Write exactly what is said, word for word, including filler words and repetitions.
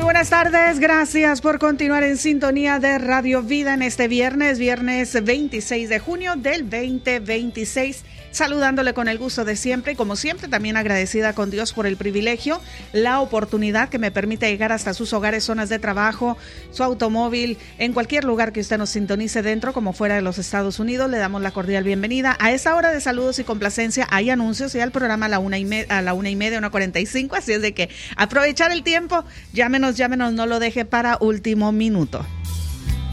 buenas tardes, gracias por continuar en sintonía de Radio Vida en este viernes, viernes veintiséis de junio del veinte veintiséis. Saludándole con el gusto de siempre y como siempre también agradecida con Dios por el privilegio, la oportunidad que me permite llegar hasta sus hogares, zonas de trabajo, su automóvil, en cualquier lugar que usted nos sintonice dentro como fuera de los Estados Unidos. Le damos la cordial bienvenida. A esta hora de saludos y complacencia hay anuncios y al programa a la una y, me- a la una y media, una cuarenta y cinco, así es de que aprovechar el tiempo, llámenos, llámenos, no lo deje para último minuto.